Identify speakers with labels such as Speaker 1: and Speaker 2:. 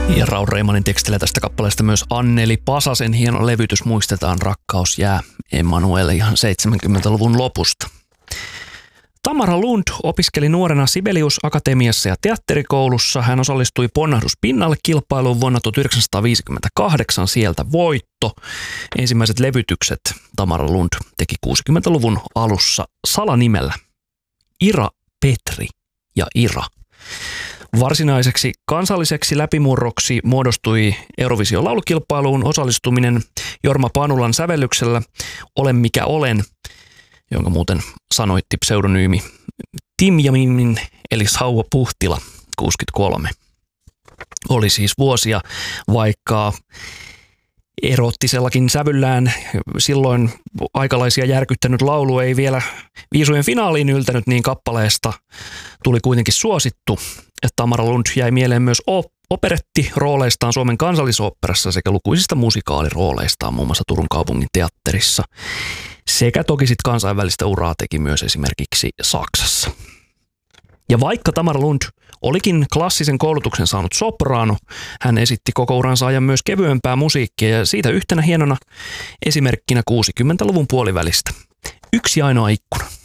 Speaker 1: Ja Raul Reimanin tekstillä tästä kappaleesta myös Anneli Pasasen hieno levytys Muistetaan rakkaus jää Emmanuel ihan 70-luvun lopusta. Tamara Lund opiskeli nuorena Sibelius-akatemiassa ja teatterikoulussa. Hän osallistui Ponnahdus pinnalle -kilpailuun vuonna 1958, sieltä voitto. Ensimmäiset levytykset Tamara Lund teki 60-luvun alussa salanimellä Ira Petri ja Ira. Varsinaiseksi kansalliseksi läpimurroksi muodostui Eurovision laulukilpailuun osallistuminen Jorma Panulan sävellyksellä Olen mikä olen, jonka muuten sanoitti pseudonyymi Timjamin eli Sauva Puhtila 63. Oli siis vuosia, vaikka erottisellakin sävyllään silloin aikalaisia järkyttänyt laulu ei vielä viisujen finaaliin yltänyt, niin kappaleesta tuli kuitenkin suosittu. Tamara Lund jäi mieleen myös operettirooleistaan Suomen kansallisoopperassa sekä lukuisista musikaalirooleistaan muun muassa Turun kaupungin teatterissa. Sekä toki sitten kansainvälistä uraa teki myös esimerkiksi Saksassa. Ja vaikka Tamara Lund olikin klassisen koulutuksen saanut sopraano, hän esitti koko uransa ajan myös kevyempää musiikkia ja siitä yhtenä hienona esimerkkinä 60-luvun puolivälistä. Yksi ainoa ikkuna.